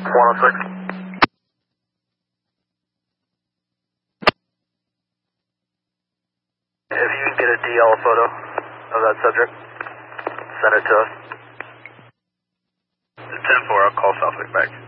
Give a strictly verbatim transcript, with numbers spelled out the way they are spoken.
one oh six. If you can get a D L photo of that subject, send it to us. ten four, I'll call Southwick back.